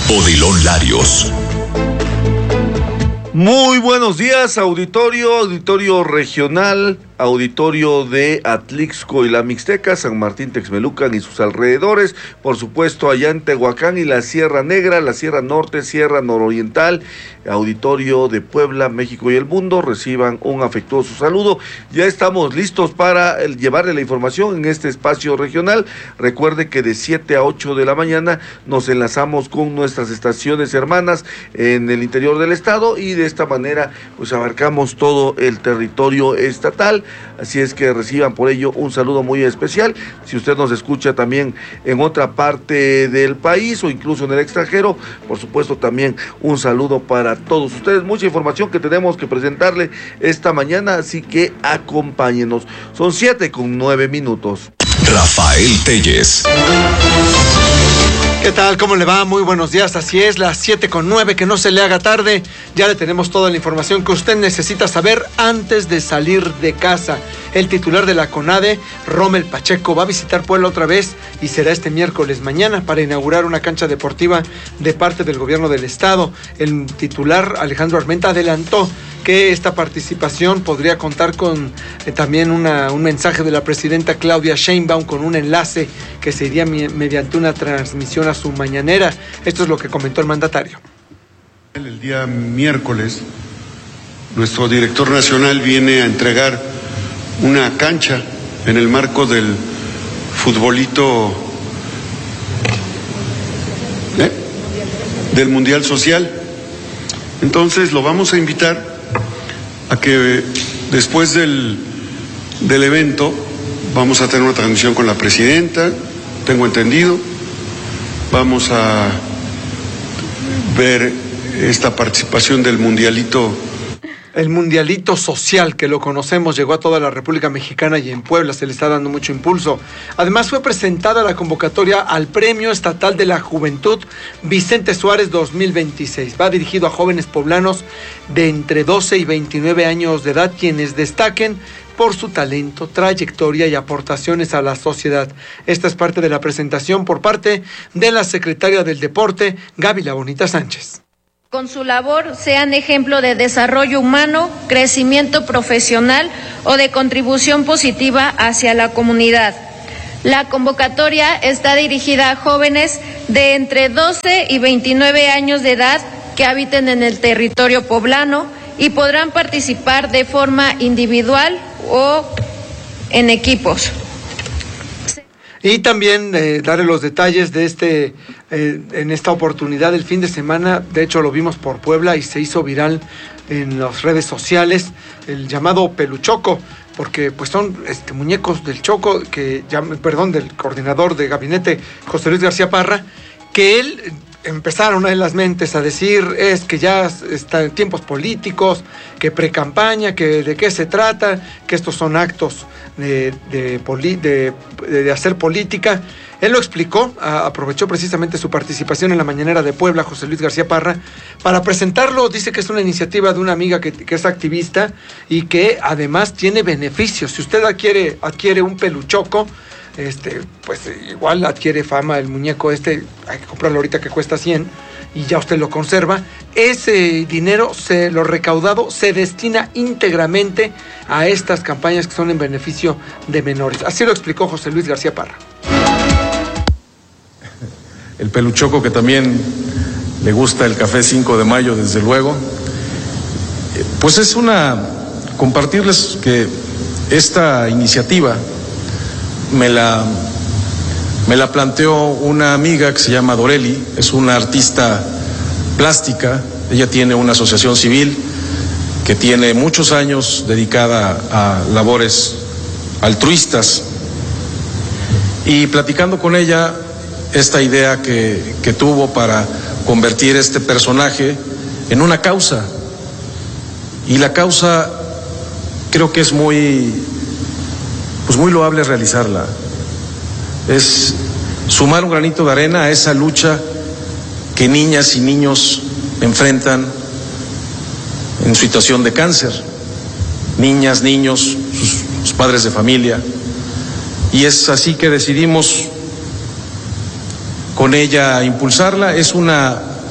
Odilon Larios. Muy buenos días, auditorio regional, auditorio de Atlixco y la Mixteca, San Martín Texmelucan y sus alrededores, por supuesto allá en Tehuacán y la Sierra Negra, la Sierra Norte, Sierra Nororiental, auditorio de Puebla, México y el mundo, reciban un afectuoso saludo. Ya estamos listos para llevarle la información en este espacio regional. Recuerde que de 7 a 8 de la mañana nos enlazamos con nuestras estaciones hermanas en el interior del estado y de esta manera pues abarcamos todo el territorio estatal. Así es que reciban por ello un saludo muy especial. Si usted nos escucha también en otra parte del país o incluso en el extranjero, por supuesto también un saludo para todos ustedes. Mucha información que tenemos que presentarle esta mañana, así que acompáñenos. Son 7:09. Rafael Telles. ¿Qué tal? ¿Cómo le va? Muy buenos días. Así es, las 7:09, que no se le haga tarde. Ya le tenemos toda la información que usted necesita saber antes de salir de casa. El titular de la CONADE, Rommel Pacheco, va a visitar Puebla otra vez y será este miércoles mañana para inaugurar una cancha deportiva de parte del gobierno del estado. El titular, Alejandro Armenta, adelantó que esta participación podría contar con también un mensaje de la presidenta Claudia Sheinbaum con un enlace que se iría mediante una transmisión a su mañanera. Esto es lo que comentó el mandatario. El día miércoles, nuestro director nacional viene a entregar una cancha en el marco del futbolito del Mundial Social. Entonces lo vamos a invitar a que después del evento vamos a tener una transmisión con la presidenta, tengo entendido. Vamos a ver esta participación del mundialito. El mundialito social, que lo conocemos, llegó a toda la República Mexicana y en Puebla se le está dando mucho impulso. Además fue presentada la convocatoria al Premio Estatal de la Juventud Vicente Suárez 2026. Va dirigido a jóvenes poblanos de entre 12 y 29 años de edad, quienes destaquen por su talento, trayectoria y aportaciones a la sociedad. Esta es parte de la presentación por parte de la secretaria del Deporte, Gaby La Bonita Sánchez. Con su labor sean ejemplo de desarrollo humano, crecimiento profesional o de contribución positiva hacia la comunidad. La convocatoria está dirigida a jóvenes de entre 12 y 29 años de edad que habiten en el territorio poblano y podrán participar de forma individual o en equipos. Y también darle los detalles de en esta oportunidad del fin de semana. De hecho lo vimos por Puebla y se hizo viral en las redes sociales el llamado Peluchoco, porque pues son muñecos del Choco, del coordinador de gabinete José Luis García Parra, que él empezaron en las mentes a decir es que ya está en tiempos políticos, que pre-campaña, que de qué se trata, que estos son actos de hacer política. Él lo explicó, aprovechó precisamente su participación en la mañanera de Puebla, José Luis García Parra, para presentarlo. Dice que es una iniciativa de una amiga que es activista y que además tiene beneficios. Si usted adquiere un peluchoco, pues igual adquiere fama el muñeco hay que comprarlo ahorita que cuesta 100 y ya usted lo conserva. Ese dinero, lo recaudado, se destina íntegramente a estas campañas que son en beneficio de menores. Así lo explicó José Luis García Parra. El peluchoco, que también le gusta el café 5 de mayo, desde luego. Pues es compartirles que esta iniciativa me la planteó una amiga que se llama Doreli, es una artista plástica. Ella tiene una asociación civil que tiene muchos años dedicada a labores altruistas, y platicando con ella esta idea que tuvo para convertir este personaje en una causa, y la causa creo que es muy loable realizarla. Es sumar un granito de arena a esa lucha que niñas y niños enfrentan en situación de cáncer. Niñas, niños, sus padres de familia. Y es así que decidimos con ella impulsarla. Es una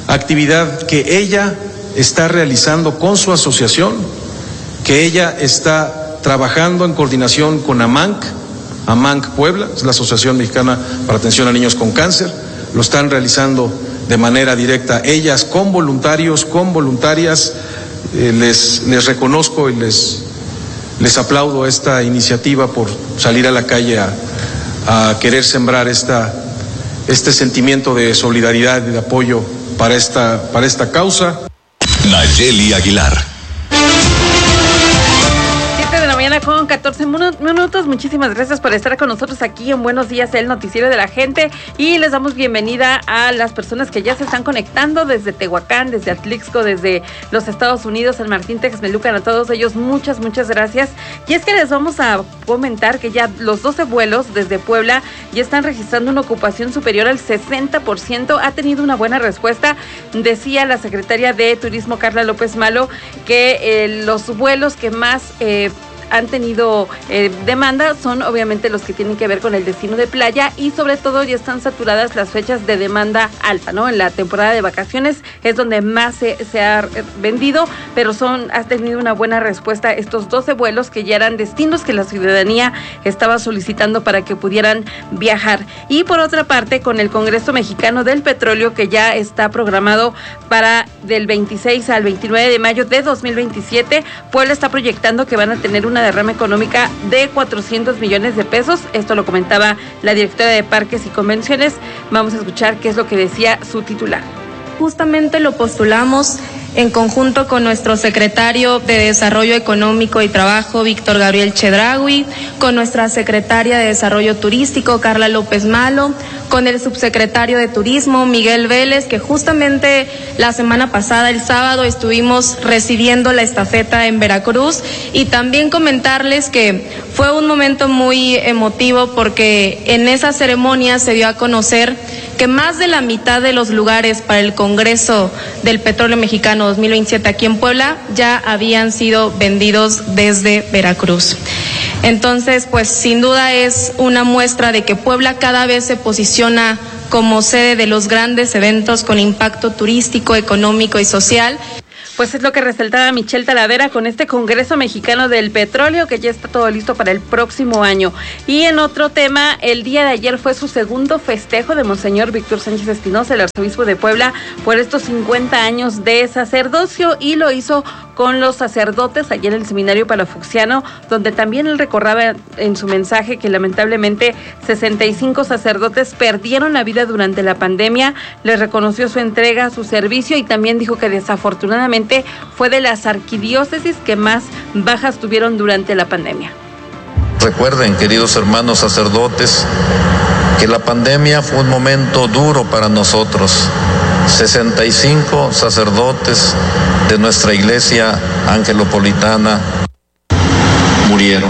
actividad que ella está realizando con su asociación, que ella está trabajando en coordinación con AMANC Puebla, es la Asociación Mexicana para Atención a Niños con Cáncer, lo están realizando de manera directa ellas con voluntarios, con voluntarias. Les reconozco y les aplaudo esta iniciativa por salir a la calle a querer sembrar este sentimiento de solidaridad y de apoyo para esta causa. Nayeli Aguilar. 7:14 minutos. Muchísimas gracias por estar con nosotros aquí en Buenos Días, el noticiero de la gente, y les damos bienvenida a las personas que ya se están conectando desde Tehuacán, desde Atlixco, desde los Estados Unidos, San Martín Texmelucan. A todos ellos muchas gracias. Y es que les vamos a comentar que ya los 12 vuelos desde Puebla ya están registrando una ocupación superior al 60%. Ha tenido una buena respuesta. Decía la secretaria de Turismo, Carla López Malo, que los vuelos que más han tenido demanda son obviamente los que tienen que ver con el destino de playa, y sobre todo ya están saturadas las fechas de demanda alta, ¿no? En la temporada de vacaciones es donde más se ha vendido, pero ha tenido una buena respuesta estos 12 vuelos que ya eran destinos que la ciudadanía estaba solicitando para que pudieran viajar. Y por otra parte, con el Congreso Mexicano del Petróleo, que ya está programado para del 26 al 29 de mayo de 2027, Puebla está proyectando que van a tener una derrama económica de 400 millones de pesos. Esto lo comentaba la directora de Parques y Convenciones. Vamos a escuchar qué es lo que decía su titular. Justamente lo postulamos en conjunto con nuestro secretario de Desarrollo Económico y Trabajo, Víctor Gabriel Chedraui, con nuestra secretaria de Desarrollo Turístico, Carla López Malo, con el subsecretario de Turismo, Miguel Vélez, que justamente la semana pasada, el sábado, estuvimos recibiendo la estafeta en Veracruz, y también comentarles que fue un momento muy emotivo porque en esa ceremonia se dio a conocer que más de la mitad de los lugares para el Congreso del Petróleo Mexicano 2027 aquí en Puebla ya habían sido vendidos desde Veracruz. Entonces, pues sin duda es una muestra de que Puebla cada vez se posiciona como sede de los grandes eventos con impacto turístico, económico y social. Pues es lo que resaltaba Michelle Talavera con este Congreso Mexicano del Petróleo, que ya está todo listo para el próximo año. Y en otro tema, el día de ayer fue su segundo festejo de Monseñor Víctor Sánchez Espinosa, el arzobispo de Puebla, por estos 50 años de sacerdocio, y lo hizo con los sacerdotes ayer en el Seminario Palafoxiano, donde también él recordaba en su mensaje que lamentablemente 65 sacerdotes perdieron la vida durante la pandemia. Les reconoció su entrega, su servicio, y también dijo que desafortunadamente fue de las arquidiócesis que más bajas tuvieron durante la pandemia. Recuerden, queridos hermanos sacerdotes, que la pandemia fue un momento duro para nosotros. 65 sacerdotes de nuestra iglesia angelopolitana murieron.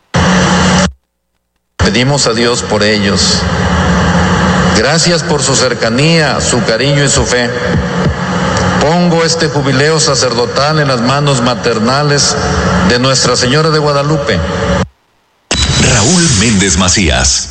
Pedimos a Dios por ellos. Gracias por su cercanía, su cariño y su fe. Pongo este jubileo sacerdotal en las manos maternales de Nuestra Señora de Guadalupe. Raúl Méndez Macías.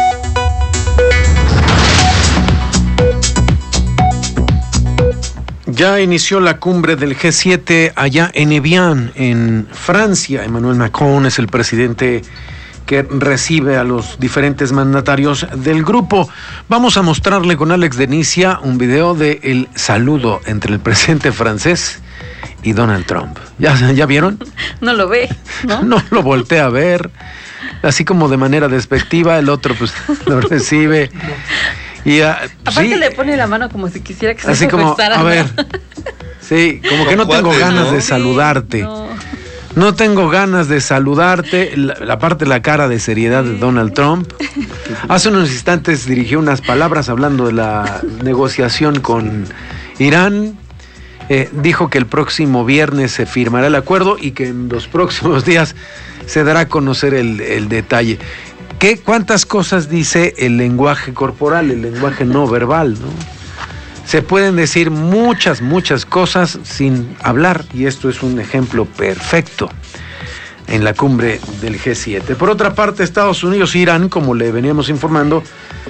Ya inició la cumbre del G7 allá en Evian, en Francia. Emmanuel Macron es el presidente que recibe a los diferentes mandatarios del grupo. Vamos a mostrarle con Alex Denicia un video del saludo entre el presidente francés y Donald Trump. ¿Ya vieron? No lo ve, ¿no? No lo voltea a ver, así como de manera despectiva. El otro pues lo recibe. Y aparte sí, le pone la mano como si quisiera que se así como, besara, a ¿no? ver, sí, como que no tengo ganas de saludarte. No tengo ganas de saludarte. La parte de la cara de seriedad de Donald Trump. Hace unos instantes dirigió unas palabras hablando de la negociación con Irán. Dijo que el próximo viernes se firmará el acuerdo y que en los próximos días se dará a conocer el detalle. ¿Cuántas cosas dice el lenguaje corporal, el lenguaje no verbal, ¿no? Se pueden decir muchas cosas sin hablar, y esto es un ejemplo perfecto en la cumbre del G7. Por otra parte, Estados Unidos e Irán, como le veníamos informando,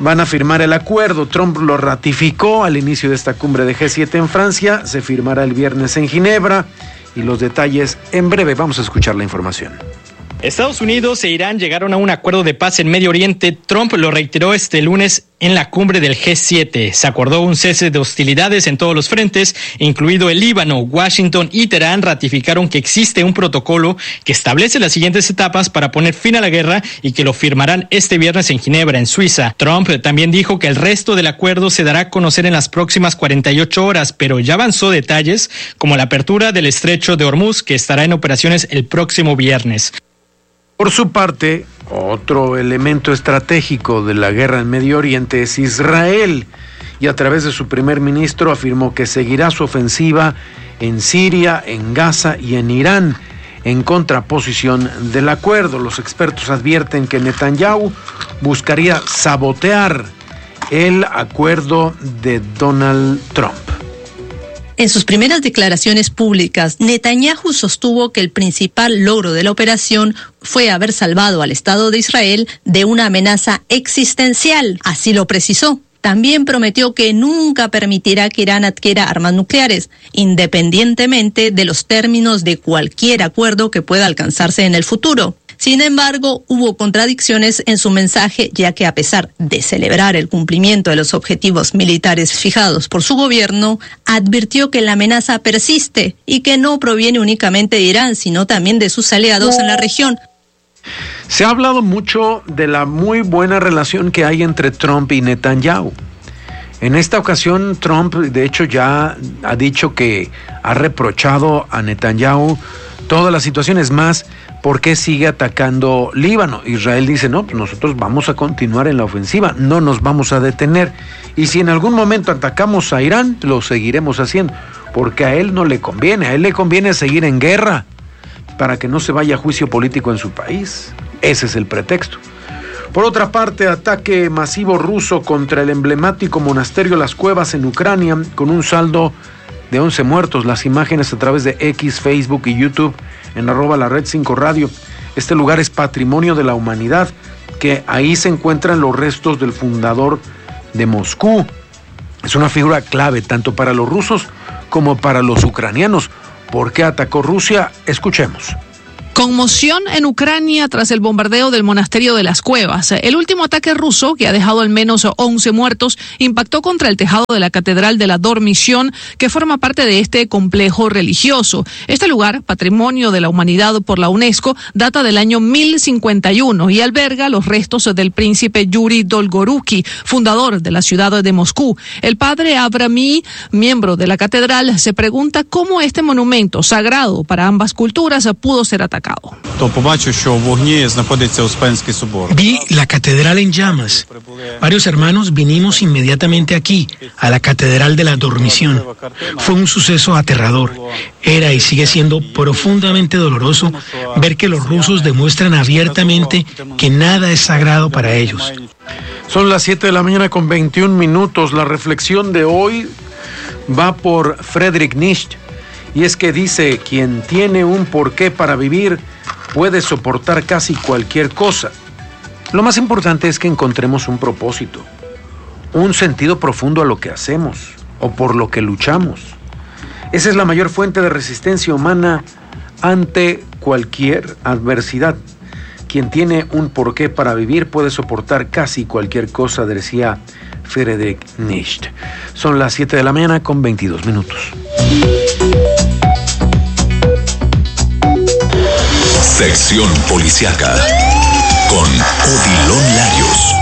van a firmar el acuerdo. Trump lo ratificó al inicio de esta cumbre de G7 en Francia, se firmará el viernes en Ginebra y los detalles en breve. Vamos a escuchar la información. Estados Unidos e Irán llegaron a un acuerdo de paz en Medio Oriente. Trump lo reiteró este lunes en la cumbre del G7. Se acordó un cese de hostilidades en todos los frentes, incluido el Líbano. Washington y Teherán ratificaron que existe un protocolo que establece las siguientes etapas para poner fin a la guerra y que lo firmarán este viernes en Ginebra, en Suiza. Trump también dijo que el resto del acuerdo se dará a conocer en las próximas 48 horas, pero ya avanzó detalles como la apertura del estrecho de Hormuz, que estará en operaciones el próximo viernes. Por su parte, otro elemento estratégico de la guerra en Medio Oriente es Israel, y a través de su primer ministro afirmó que seguirá su ofensiva en Siria, en Gaza y en Irán, en contraposición del acuerdo. Los expertos advierten que Netanyahu buscaría sabotear el acuerdo de Donald Trump. En sus primeras declaraciones públicas, Netanyahu sostuvo que el principal logro de la operación fue haber salvado al Estado de Israel de una amenaza existencial. Así lo precisó. También prometió que nunca permitirá que Irán adquiera armas nucleares, independientemente de los términos de cualquier acuerdo que pueda alcanzarse en el futuro. Sin embargo, hubo contradicciones en su mensaje, ya que a pesar de celebrar el cumplimiento de los objetivos militares fijados por su gobierno, advirtió que la amenaza persiste y que no proviene únicamente de Irán, sino también de sus aliados en la región. Se ha hablado mucho de la muy buena relación que hay entre Trump y Netanyahu. En esta ocasión, Trump, de hecho, ya ha dicho que ha reprochado a Netanyahu todas las situaciones más. ¿Por qué sigue atacando Líbano? Israel dice, no, pues nosotros vamos a continuar en la ofensiva, no nos vamos a detener. Y si en algún momento atacamos a Irán, lo seguiremos haciendo, porque a él no le conviene, a él le conviene seguir en guerra para que no se vaya a juicio político en su país. Ese es el pretexto. Por otra parte, ataque masivo ruso contra el emblemático monasterio Las Cuevas en Ucrania, con un saldo de 11 muertos. Las imágenes a través de X, Facebook y YouTube en @LaRed5Radio. Este lugar es patrimonio de la humanidad, que ahí se encuentran los restos del fundador de Moscú. Es una figura clave tanto para los rusos como para los ucranianos. ¿Por qué atacó Rusia? Escuchemos. Conmoción en Ucrania tras el bombardeo del monasterio de Las Cuevas. El último ataque ruso, que ha dejado al menos 11 muertos, impactó contra el tejado de la Catedral de la Dormición, que forma parte de este complejo religioso. Este lugar, patrimonio de la humanidad por la UNESCO, data del año 1051 y alberga los restos del príncipe Yuri Dolgoruki, fundador de la ciudad de Moscú. El padre Abrami, miembro de la catedral, se pregunta cómo este monumento sagrado para ambas culturas pudo ser atacado. Vi la catedral en llamas. Varios hermanos vinimos inmediatamente aquí, a la Catedral de la Dormición. Fue un suceso aterrador. Era y sigue siendo profundamente doloroso ver que los rusos demuestran abiertamente que nada es sagrado para ellos. Son las 7 de la mañana con 21 minutos. La reflexión de hoy va por Friedrich Nietzsche. Y es que dice, quien tiene un porqué para vivir puede soportar casi cualquier cosa. Lo más importante es que encontremos un propósito, un sentido profundo a lo que hacemos o por lo que luchamos. Esa es la mayor fuente de resistencia humana ante cualquier adversidad. Quien tiene un porqué para vivir puede soportar casi cualquier cosa, decía Friedrich Nietzsche. Son las 7 de la mañana con 22 minutos. Sección Policiaca con Odilon Larios.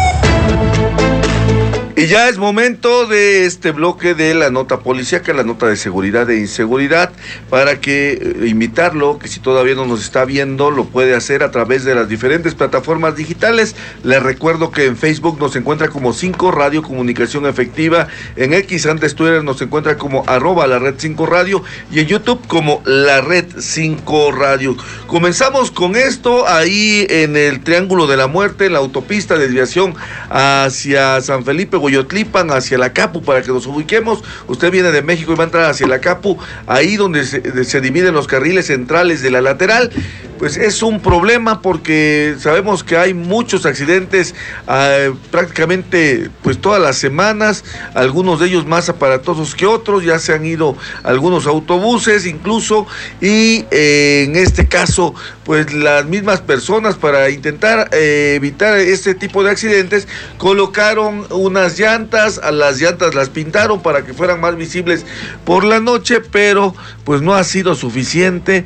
Y ya es momento de este bloque de la nota policíaca, la nota de seguridad e inseguridad, para que invitarlo, que si todavía no nos está viendo, lo puede hacer a través de las diferentes plataformas digitales. Les recuerdo que en Facebook nos encuentra como 5 Radio Comunicación Efectiva, en X, antes Twitter, nos encuentra como @LaRed5Radio y en YouTube como LaRed5 Radio. Comenzamos con esto ahí en el Triángulo de la Muerte, en la autopista de desviación hacia San Felipe, Coyotlipan, hacia la Capu, para que nos ubiquemos. Usted viene de México y va a entrar hacia la Capu, ahí donde se dividen los carriles centrales de la lateral. pues es un problema porque sabemos que hay muchos accidentes prácticamente pues todas las semanas, algunos de ellos más aparatosos que otros, ya se han ido algunos autobuses incluso, y en este caso pues las mismas personas, para intentar evitar este tipo de accidentes, colocaron unas llantas, a las llantas las pintaron para que fueran más visibles por la noche, pero pues no ha sido suficiente.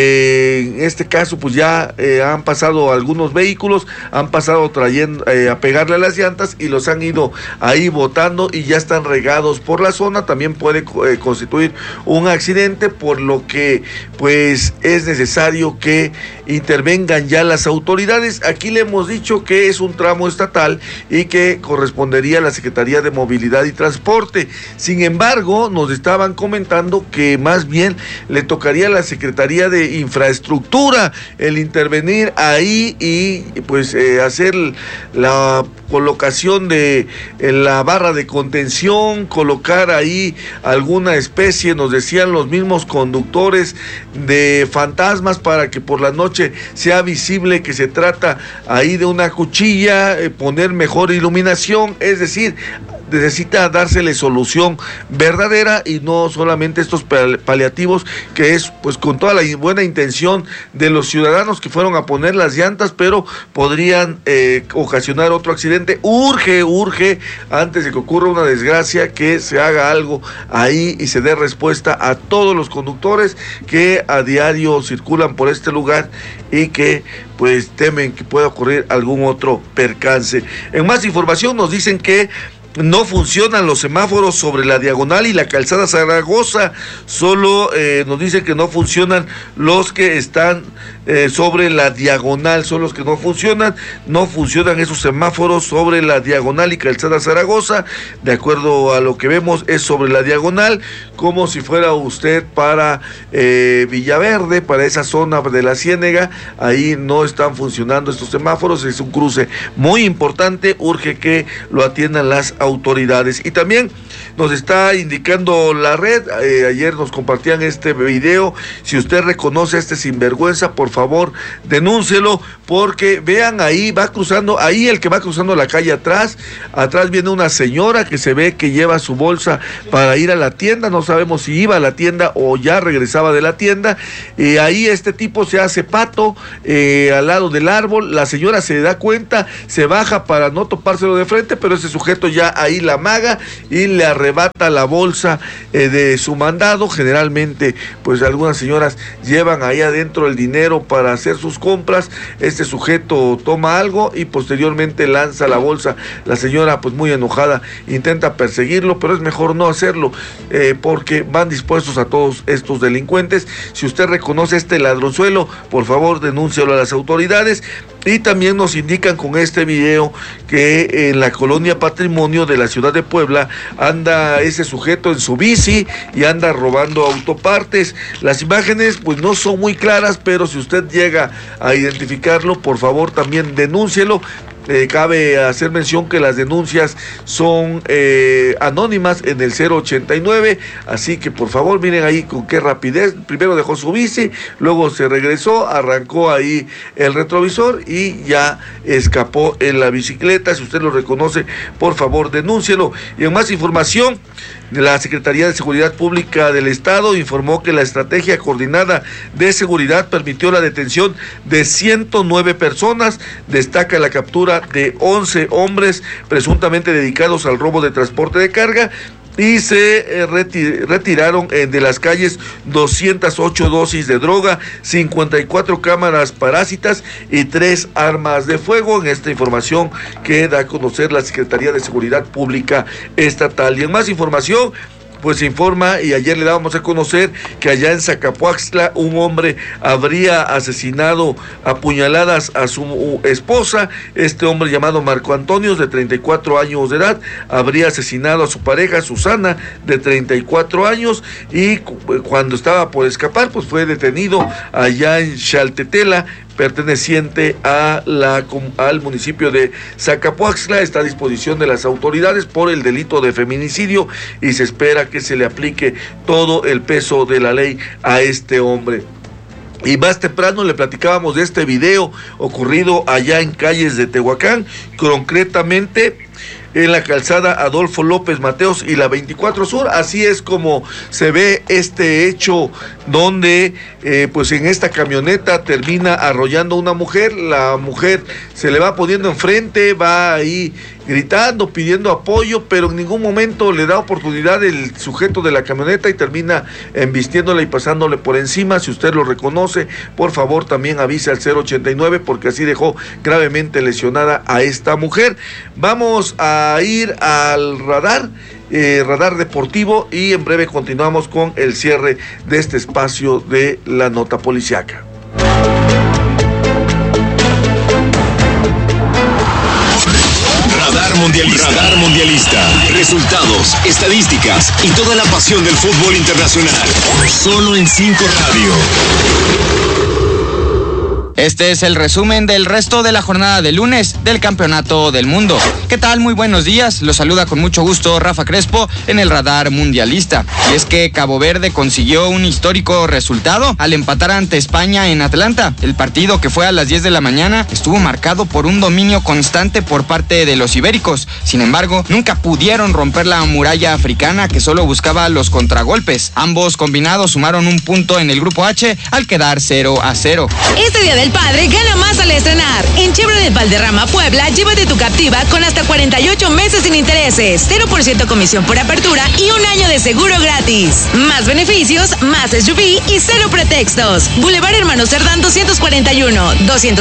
En este caso pues ya han pasado algunos vehículos, han pasado trayendo a pegarle a las llantas y los han ido ahí botando y ya están regados por la zona. También puede constituir un accidente, por lo que pues es necesario que intervengan ya las autoridades. Aquí le hemos dicho que es un tramo estatal y que correspondería a la Secretaría de Movilidad y Transporte. Sin embargo, nos estaban comentando que más bien le tocaría a la Secretaría de Infraestructura el intervenir ahí y pues hacer la colocación de la barra de contención, colocar ahí alguna especie, nos decían los mismos conductores, de fantasmas para que por la noche sea visible que se trata ahí de una cuchilla, poner mejor iluminación, es decir, necesita dársele solución verdadera y no solamente estos paliativos, que es pues con toda la buena intención de los ciudadanos que fueron a poner las llantas, pero podrían ocasionar otro accidente. Urge, antes de que ocurra una desgracia, que se haga algo ahí y se dé respuesta a todos los conductores que a diario circulan por este lugar y que pues temen que pueda ocurrir algún otro percance. En más información nos dicen que no funcionan los semáforos sobre la Diagonal y la Calzada Zaragoza, solo nos dicen que no funcionan los que están sobre la Diagonal, son los que no funcionan esos semáforos sobre la Diagonal y Calzada Zaragoza. De acuerdo a lo que vemos, es sobre la Diagonal, como si fuera usted para Villaverde, para esa zona de la Ciénega, ahí no están funcionando estos semáforos, es un cruce muy importante, urge que lo atiendan las autoridades. Y también nos está indicando la red, ayer nos compartían este video, si usted reconoce a este sinvergüenza, por favor denúncielo, porque vean ahí, va cruzando, ahí el que va cruzando la calle atrás viene una señora que se ve que lleva su bolsa para ir a la tienda, no sabemos si iba a la tienda o ya regresaba de la tienda, y ahí este tipo se hace pato al lado del árbol, la señora se da cuenta, se baja para no topárselo de frente, pero ese sujeto ya ahí la amaga y le arrebata la bolsa de su mandado. Generalmente pues algunas señoras llevan ahí adentro el dinero para hacer sus compras, este sujeto toma algo y posteriormente lanza la bolsa. La señora pues muy enojada intenta perseguirlo, pero es mejor no hacerlo porque van dispuestos a todos estos delincuentes. Si usted reconoce este ladronzuelo, por favor denúncialo a las autoridades. Y también nos indican con este video que en la colonia Patrimonio de la ciudad de Puebla anda ese sujeto en su bici y anda robando autopartes. Las imágenes pues no son muy claras, pero si usted llega a identificarlo, por favor también denúncielo. Cabe hacer mención que las denuncias son anónimas en el 089, así que por favor miren ahí con qué rapidez, primero dejó su bici, luego se regresó, arrancó ahí el retrovisor y ya escapó en la bicicleta. Si usted lo reconoce, por favor denúncielo. Y en más información, la Secretaría de Seguridad Pública del Estado informó que la estrategia coordinada de seguridad permitió la detención de 109 personas, destaca la captura de 11 hombres presuntamente dedicados al robo de transporte de carga, y se retiraron de las calles 208 dosis de droga, 54 cámaras parásitas y 3 armas de fuego. En esta información que da a conocer la Secretaría de Seguridad Pública Estatal. Y en más información, pues se informa, y ayer le dábamos a conocer, que allá en Zacapuaxtla un hombre habría asesinado a puñaladas a su esposa. Este hombre, llamado Marco Antonio, de 34 años de edad, habría asesinado a su pareja Susana, de 34 años, y cuando estaba por escapar pues fue detenido allá en Xaltetela, perteneciente al municipio de Zacapuaxtla. Está a disposición de las autoridades por el delito de feminicidio y se espera que se le aplique todo el peso de la ley a este hombre. Y más temprano le platicábamos de este video ocurrido allá en calles de Tehuacán, concretamente en la calzada Adolfo López Mateos y la 24 Sur. Así es como se ve este hecho donde pues en esta camioneta termina arrollando a una mujer. La mujer se le va poniendo enfrente, va ahí gritando, pidiendo apoyo, pero en ningún momento le da oportunidad el sujeto de la camioneta y termina embistiéndola y pasándole por encima. Si usted lo reconoce, por favor también avise al 089 porque así dejó gravemente lesionada a esta mujer. Vamos a ir al radar deportivo y en breve continuamos con el cierre de este espacio de la nota policiaca. Radar Mundialista. Resultados, estadísticas y toda la pasión del fútbol internacional. Solo en 5 Radio. Este es el resumen del resto de la jornada de lunes del Campeonato del Mundo. ¿Qué tal? Muy buenos días. Los saluda con mucho gusto Rafa Crespo en el Radar Mundialista. Y es que Cabo Verde consiguió un histórico resultado al empatar ante España en Atlanta. El partido, que fue a las 10 de la mañana, estuvo marcado por un dominio constante por parte de los ibéricos. Sin embargo, nunca pudieron romper la muralla africana, que solo buscaba los contragolpes. Ambos combinados sumaron un punto en el grupo H al quedar 0-0. Este día del padre gana más al estrenar. En Chevrolet Valderrama Puebla, llévate tu Captiva con hasta 48 meses sin intereses, 0% comisión por apertura y un año de seguro gratis. Más beneficios, más SUV y cero pretextos. Boulevard Hermanos Cerdán 241,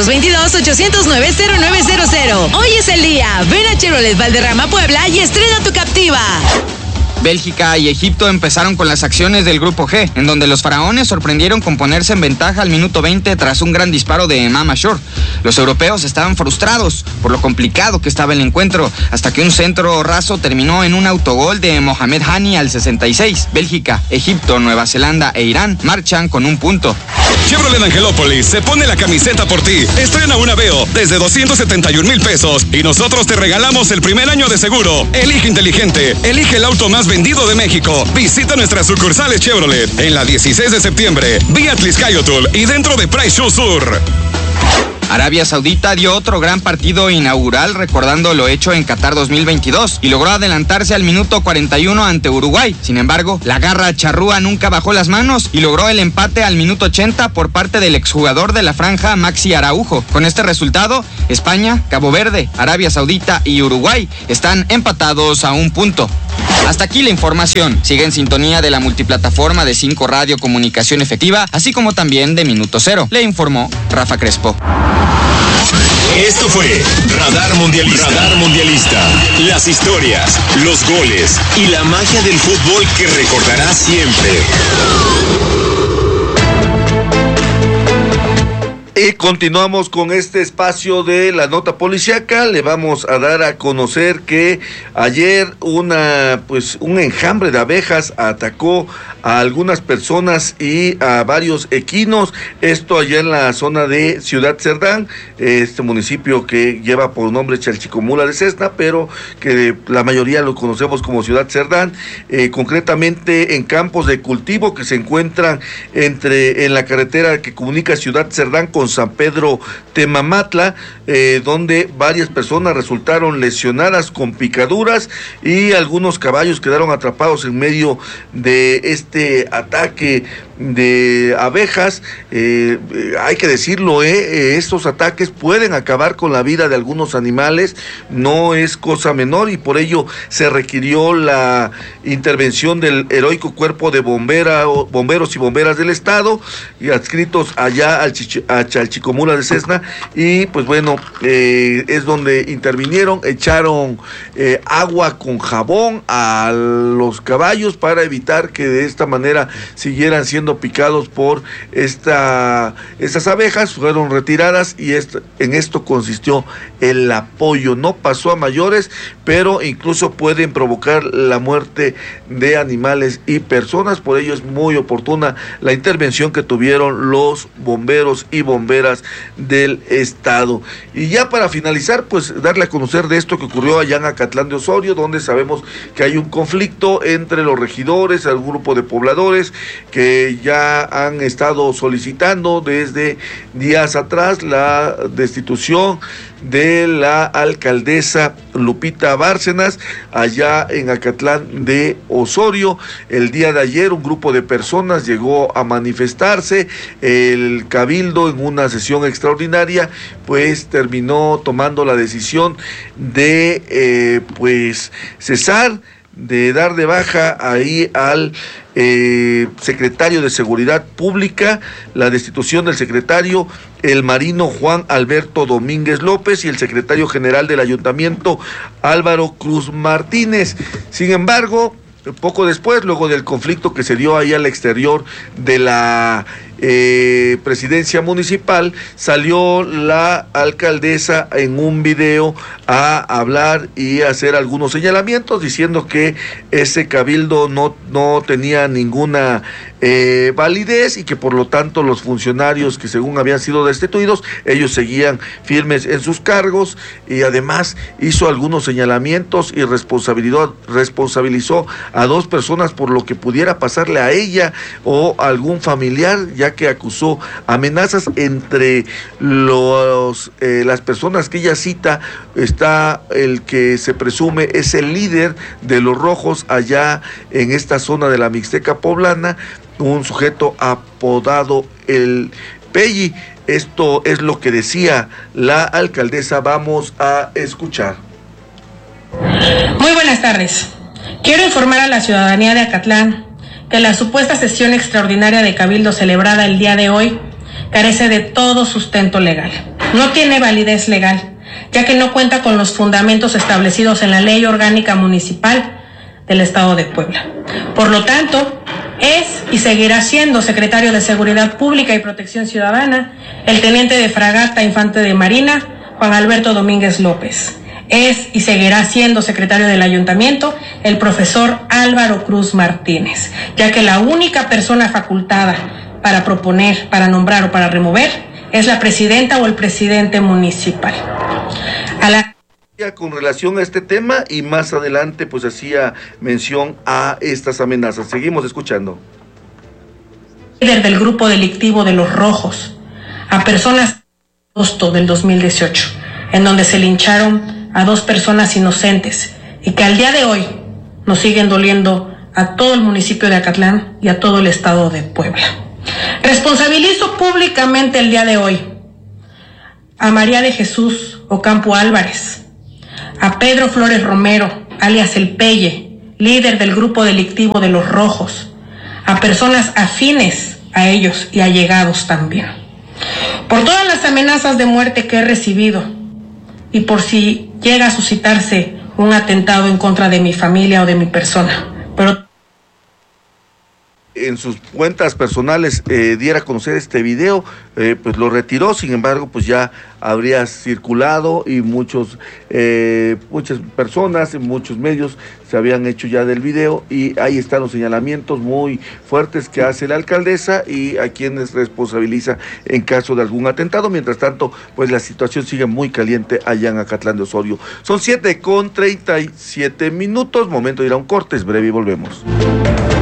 222-809-0900. Hoy es el día. Ven a Chevrolet Valderrama Puebla y estrena tu Captiva. Bélgica y Egipto empezaron con las acciones del Grupo G, en donde los faraones sorprendieron con ponerse en ventaja al minuto 20 tras un gran disparo de Emam Ashur. Los europeos estaban frustrados por lo complicado que estaba el encuentro, hasta que un centro raso terminó en un autogol de Mohamed Hani al 66. Bélgica, Egipto, Nueva Zelanda e Irán marchan con un punto. Chevrolet Angelópolis se pone la camiseta por ti. Estrena una Aveo desde 271,000 pesos y nosotros te regalamos el primer año de seguro. Elige inteligente, elige el auto más vendido de México. Visita nuestras sucursales Chevrolet en la 16 de septiembre, vía Tliscayotl y dentro de Price Show Sur. Arabia Saudita dio otro gran partido inaugural recordando lo hecho en Qatar 2022 y logró adelantarse al minuto 41 ante Uruguay. Sin embargo, la garra charrúa nunca bajó las manos y logró el empate al minuto 80 por parte del exjugador de la franja Maxi Araujo. Con este resultado, España, Cabo Verde, Arabia Saudita y Uruguay están empatados a un punto. Hasta aquí la información. Sigue en sintonía de la multiplataforma de 5 Radio Comunicación Efectiva, así como también de Minuto Cero. Le informó Rafa Crespo. Esto fue Radar Mundialista. Radar Mundialista. Las historias, los goles y la magia del fútbol que recordarás siempre. Y continuamos con este espacio de la nota policiaca. Le vamos a dar a conocer que ayer un enjambre de abejas atacó a algunas personas y a varios equinos. Esto allá en la zona de Ciudad Cerdán, este municipio que lleva por nombre Chalchicomula de Cesna, pero que la mayoría lo conocemos como Ciudad Cerdán, concretamente en campos de cultivo que se encuentran en la carretera que comunica Ciudad Cerdán con San Pedro Temamatla, donde varias personas resultaron lesionadas con picaduras y algunos caballos quedaron atrapados en medio de este ataque de abejas. Hay que decirlo, estos ataques pueden acabar con la vida de algunos animales, no es cosa menor, y por ello se requirió la intervención del heroico cuerpo de bomberos y bomberas del estado, y adscritos allá a Chalchicomula de Cesna, y pues bueno, es donde intervinieron, echaron agua con jabón a los caballos para evitar que de esta manera siguieran siendo picados por estas abejas. Fueron retiradas y en esto consistió el apoyo. No pasó a mayores, pero incluso pueden provocar la muerte de animales y personas. Por ello es muy oportuna la intervención que tuvieron los bomberos y bomberas Bomberas del estado. Y ya para finalizar, pues darle a conocer de esto que ocurrió allá en Acatlán de Osorio, donde sabemos que hay un conflicto entre los regidores, el grupo de pobladores que ya han estado solicitando desde días atrás la destitución de la alcaldesa Lupita Bárcenas allá en Acatlán de Osorio. El día de ayer un grupo de personas llegó a manifestarse. El cabildo, en una sesión extraordinaria, pues terminó tomando la decisión de pues cesar, de dar de baja ahí al secretario de Seguridad Pública, la destitución del secretario, el marino Juan Alberto Domínguez López, y el secretario general del ayuntamiento, Álvaro Cruz Martínez. Sin embargo, poco después, luego del conflicto que se dio ahí al exterior de la presidencia municipal, salió la alcaldesa en un video a hablar y a hacer algunos señalamientos, diciendo que ese cabildo no tenía ninguna validez, y que por lo tanto los funcionarios que según habían sido destituidos, ellos seguían firmes en sus cargos, y además hizo algunos señalamientos y responsabilizó a 2 personas por lo que pudiera pasarle a ella o a algún familiar, ya que acusó amenazas. Entre las personas que ella cita está el que se presume es el líder de los rojos allá en esta zona de la Mixteca poblana, un sujeto apodado el Pelli. Esto es lo que decía la alcaldesa. Vamos a escuchar. Muy buenas tardes. Quiero informar a la ciudadanía de Acatlán que la supuesta sesión extraordinaria de Cabildo celebrada el día de hoy carece de todo sustento legal. No tiene validez legal, ya que no cuenta con los fundamentos establecidos en la Ley Orgánica Municipal del Estado de Puebla. Por lo tanto, es y seguirá siendo secretario de Seguridad Pública y Protección Ciudadana el teniente de fragata infante de Marina, Juan Alberto Domínguez López. Es y seguirá siendo secretario del ayuntamiento el profesor Álvaro Cruz Martínez, ya que la única persona facultada para proponer, para nombrar o para remover es la presidenta o el presidente municipal. Con relación a este tema, y más adelante pues hacía mención a estas amenazas. Seguimos escuchando. Líder del grupo delictivo de los Rojos, a personas en agosto del 2018, en donde se lincharon a 2 personas inocentes, y que al día de hoy nos siguen doliendo a todo el municipio de Acatlán y a todo el estado de Puebla. Responsabilizo públicamente el día de hoy a María de Jesús Ocampo Álvarez, a Pedro Flores Romero, alias El Pelle, líder del grupo delictivo de los Rojos, a personas afines a ellos y allegados también, por todas las amenazas de muerte que he recibido, y por si llega a suscitarse un atentado en contra de mi familia o de mi persona. Pero en sus cuentas personales diera a conocer este video, pues lo retiró. Sin embargo, pues ya habría circulado, y muchas personas, en muchos medios se habían hecho ya del video, y ahí están los señalamientos muy fuertes que hace la alcaldesa y a quienes responsabiliza en caso de algún atentado. Mientras tanto, pues la situación sigue muy caliente allá en Acatlán de Osorio. Son 7:37, momento de ir a un corte, es breve y volvemos.